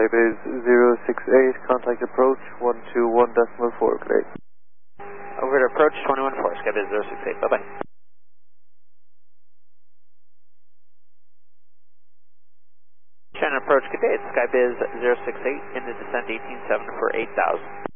Skybiz 068, contact approach 121.4, great. Over to approach 21.4, Skybiz 068, bye-bye. Shannon approach, good day, it's Skybiz 068 in the descent 18.7 for 8,000.